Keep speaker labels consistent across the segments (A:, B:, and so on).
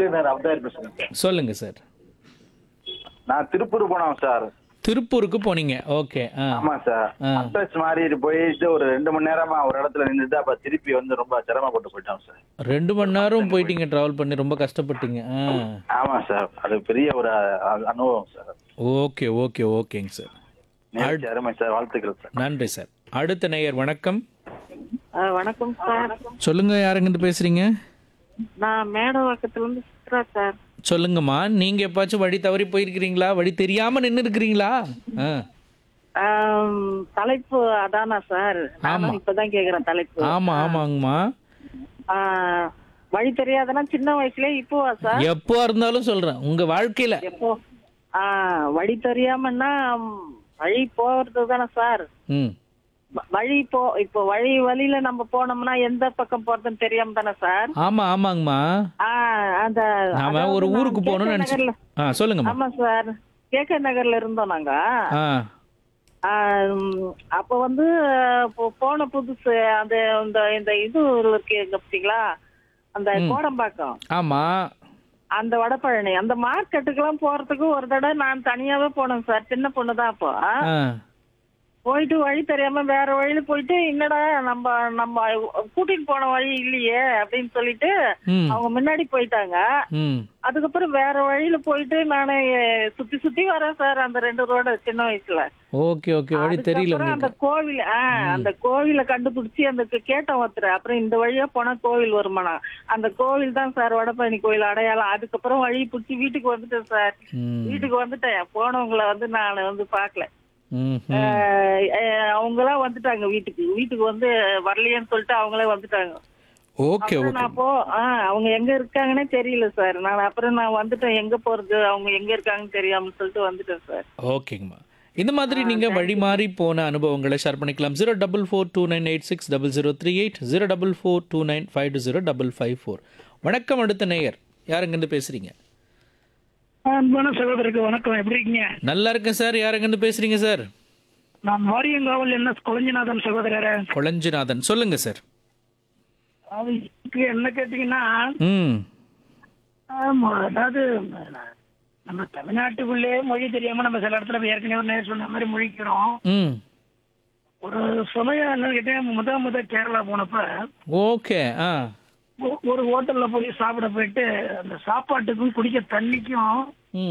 A: மேலுநர் அப்தார் பேசுறேன் சார்.
B: சொல்லுங்க சார்.
A: நான் திருப்பூர் போனோம் சார்.
B: திருப்பூருக்கு போனீங்க. ஓகே.
A: ஆமா சார். அட்ரஸ் மாறிட்டு போயிட்டு ஒரு 2 மணி நேரமா ஒரு இடத்துல நின்றுட்டு அப்ப திருப்பி வந்து ரொம்ப சிரமப்பட்டு போயிட்டோம் சார்.
B: 2 மணி நேரம் போயிட்டீங்க, டிராவல் பண்ணி ரொம்ப கஷ்டப்பட்டீங்க.
A: ஆமா சார். அது பெரிய ஒரு அனுபவம் சார்.
B: ஓகே ஓகே ஓகேங்க சார்.
A: நேர்ச்சி அருமை சார். வாழ்த்துக்கள் சார்.
B: நன்றி சார். அடுத்த நேயர் வணக்கம்.
C: வணக்கம் சார்.
B: சொல்லுங்க, யாருங்கிட்ட பேசுறீங்க?
C: நான் மேடவாக்கத்துல இருந்து சித்ரா சார்.
B: சொல்லுங்கம்மா, நீங்க எப்பாச்சும் வழி தவறி போயிருக்கிறீங்களா? வழி தெரியாம நின்று இருக்கிறீங்களா?
C: தலைப்பு அதானா சார்? நானும் இப்பதான் கேக்குறேன் தலைப்பு.
B: ஆமா ஆமாங்கம்மா.
C: வழி தெரியாதனா சின்ன வயசுல இப்போவா சார்?
B: எப்போ இருந்தாலும் சொல்றேன், உங்க வாழ்க்கையில.
C: எப்போ? வழி தெரியாமன்னா வழி போறது தானே சார். வழி இப்போ வழியில நம்ம போனோம்னா எந்த பக்கம் போறதுன்னு தெரியாம தானே சார்.
B: ஆமா ஆமாங்கம்மா.
C: அந்த
B: நாம ஒரு ஊருக்கு போகணும்னு நினைச்சேன். சொல்லுங்க.
C: ஆமா சார், கேகே நகர்ல இருந்தோம் நாங்க. அப்ப வந்து போன புதுசு அந்த இந்த இது இருக்கு பாத்தீங்களா, அந்த கோடம்பாக்கம்.
B: ஆமா.
C: அந்த வடபழனி அந்த மார்க்கெட்டுக்கு எல்லாம் போறதுக்கு ஒரு தடவை நான் தனியாவே போனேன் சார். சின்ன பொண்ணுதான் அப்போ. போயிட்டு வழி தெரியாம வேற வழியில போயிட்டு, என்னடா நம்ம கூட்டிட்டு போன வழி இல்லையே அப்படின்னு சொல்லிட்டு அவங்க முன்னாடி போயிட்டாங்க. அதுக்கப்புறம் வேற வழியில போயிட்டு நானு சுத்தி சுத்தி வரேன் சார் அந்த 2 ரோடு சின்ன வயசுல.
B: Okay okay. வழி தெரியல.
C: அந்த கோவில கண்டுபிடிச்சி அந்த கேட்டோம் ஒருத்தர். அப்புறம் இந்த வழியா போனா கோவில் வருமானா, அந்த கோவில் தான் சார் வடபழனி கோவில் அடையாளம். அதுக்கப்புறம் வழி பிடிச்சி வீட்டுக்கு வந்துட்டேன் சார். வீட்டுக்கு வந்துட்டேன். போனவங்களை வந்து நான் வந்து பாக்கல. அவங்களாம் வந்துட்டாங்க வீட்டுக்கு வந்து வரலையேன்னு சொல்லிட்டு அவங்களே வந்துட்டாங்க.
B: Okay okay.
C: நான் அவங்க எங்க இருக்காங்கன்னே தெரியல சார். நான் வந்துட்டேன். எங்க போறது, அவங்க எங்க இருக்காங்கன்னு தெரியாம சொல்லிட்டு வந்துட்டேன் சார்.
B: ஓகேங்கம்மா. இந்த மாதிரி நீங்க வழி மாறி போன அனுபவங்களை ஷேர் பண்ணிக்கலாம். 04429860038 04429520554. வணக்கம். அடுத்த நேயர் யாருங்கிருந்து பேசுறீங்க?
D: அன்பான சகோதரருக்கு வணக்கம். எப்படி இருக்கீங்க?
B: நல்லா இருக்கேன் சார். யாருங்கிருந்து பேசுறீங்க சார்?
D: நான் வாரியங்காவல் என்எஸ் கொளஞ்சிநாதன் சகோதரர்.
B: கொளஞ்சிநாதன், சொல்லுங்க சார்.
D: அது என்ன கேட்டீங்கன்னா, அதாவது நம்ம தமிழ்நாட்டுக்குள்ளே மொழி தெரியாம நம்ம சில இடத்துல ஏற்கனவே சொன்ன மாதிரி மொழிக்கிறோம். ஒரு சமயம் என்ன கேட்டேன், முத கேரளா போனப்ப
B: ஓகே
D: ஒரு ஹோட்டல்ல போய் சாப்பிட போயிட்டு அந்த சாப்பாட்டுக்கும் குடிக்க தண்ணிக்கும்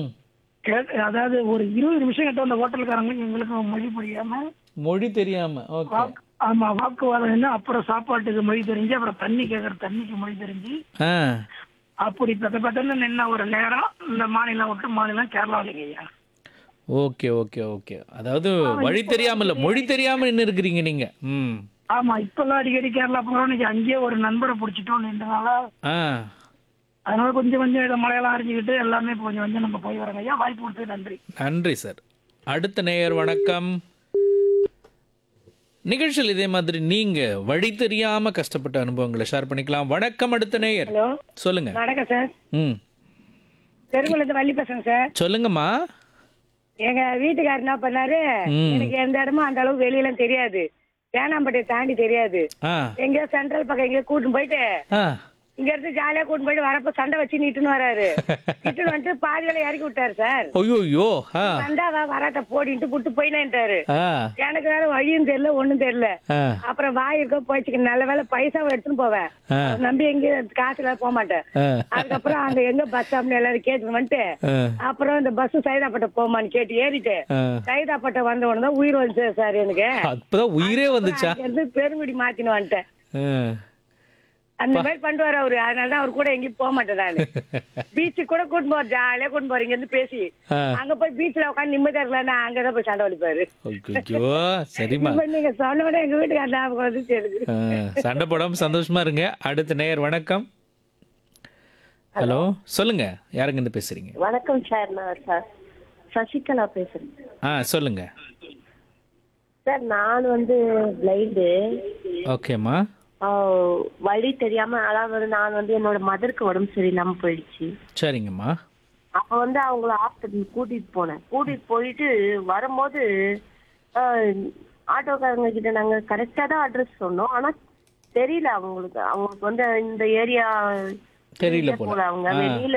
D: அதாவது ஒரு 20 நிமிஷம் கிட்ட அந்த ஹோட்டல்காரங்களுக்கு எங்களுக்கு மொழி தெரியாம ஆமா வாக்குவாதம் என்ன. அப்புறம் சாப்பாட்டுக்கு மொழி தெரிஞ்சு, அப்புறம் தண்ணி கேட்கற தண்ணிக்கு மொழி தெரிஞ்சு, அப்படி பத்தன்னு நின்ன ஒரு நேரம் இந்த மாநிலம் விட்டு மாநிலம் கேரளாவிலேங்க ஐயா.
B: Okay okay okay. அதாவது வழி தெரியாம இல்ல, மொழி தெரியாம நின்று இருக்கிறீங்க நீங்க.
D: ஆமா. இப்பெல்லாம் அடிக்கடி கேரளா போறோம். இன்னைக்கு அங்கேயே ஒரு நண்பரை பிடிச்சிட்டோம் நின்றனால, அதனால கொஞ்சம் இதை மலையெல்லாம் அறிஞ்சுக்கிட்டு எல்லாமே கொஞ்சம் நம்ம போய் வரோங்க ஐயா. வாய்ப்பு கொடுத்து நன்றி.
B: நன்றி சார். அடுத்த நேயர் வணக்கம். நிகழ்ச்சியில் இதே மாதிரி நீங்க வழி தெரியாம கஷ்டப்பட்ட அனுபவங்களை ஷேர் பண்ணிக்கலாம். வணக்கம். அடுத்த நேயர் சொல்லுங்க.
E: வணக்கம் சார். தெருங்குளத்து வள்ளி பேசுறேன் சார்.
B: சொல்லுங்கம்மா.
E: எங்க வீட்டுக்காரர் என்ன பண்ணாரு, எனக்கு எந்த இடமும் அந்த அளவுக்கு வெளியெல்லாம் தெரியாது, தேனாம்பட்டை தாண்டி தெரியாது. எங்கேயோ சென்ட்ரல் பக்கம் எங்கேயோ கூட்டின்னு போயிட்டு இங்க இருந்து ஜாலியா கூட்டு போயிட்டு வரப்ப சண்டை வச்சு நீட்டுன்னு வராரு. நீட்டுன்னு வந்துட்டு பாதியில இறக்கி விட்டாரு சார்.
B: ஐயோ.
E: சண்டாவா வராட்ட போடிட்டு புட்டு போயினான்ட்டாரு. எனக்கு வேற வழியும் தெரியல, ஒண்ணும் தெரியல. அப்புறம் வாயிருக்கோ போயிடுச்சு. நல்ல வேலை பைசாவை எடுத்துன்னு போவேன், நம்பி எங்க காசுல போக மாட்டேன். அதுக்கப்புறம் அங்க எங்க பஸ் ஸ்டாப்ல எல்லாரும் கேட்டு வந்துட்டு, அப்புறம் இந்த பஸ் சைதாப்பட்டை போமான்னு கேட்டு ஏறிட்டு சைதாப்பட்டை வந்த உடனே தான் உயிர் வந்துச்சு சார் எனக்கு.
B: அப்பதான் உயிரே வந்துச்சா?
E: பெருங்குடி மாத்தின்னு வந்துட்டேன். அந்த மாதிரி பண்ணுவாரு அவரு. அதனாலதான் அவரு கூட எங்கேயும் போக மாட்டேன் நானு. பீச்சுக்கு கூட கூட்டு போற, ஜாலியா கூட்டு போறீங்க இருந்து பேசி அங்க போய் பீச்ல உட்காந்து நிம்மதியா இருக்கலாம்னா அங்கதான் போய் சண்டை வலிப்பாரு.
B: சரிமா,
E: நீங்க சொன்ன விட எங்க வீட்டுக்கு ஞாபகம் வந்துச்சு எனக்கு.
B: சண்டை போடாம சந்தோஷமா இருங்க. அடுத்த நேயர் வணக்கம். ஹலோ, சொல்லுங்க. யாருங்க இருந்து பேசுறீங்க?
F: வணக்கம் சார். நான் சசிகலா பேசுறேன்.
B: சொல்லுங்க
F: சார். நான் பிளைண்டு.
B: ஓகேம்மா.
F: வழி தெரியாம, அதாவது நான் என்னோட மதருக்கு உடம்பு சரியில்லாம போயிடுச்சு.
B: சரிங்கம்மா.
F: அப்ப அவங்கள ஹாஸ்பிட்டல் கூட்டிட்டு போயிட்டு வரும்போது ஆட்டோக்காரங்க கிட்ட நாங்க கரெக்டா தான் அட்ரஸ் சொன்னோம். ஆனா தெரியல அவங்களுக்கு இந்த ஏரியா தெரியல போல. அவங்க வெளியில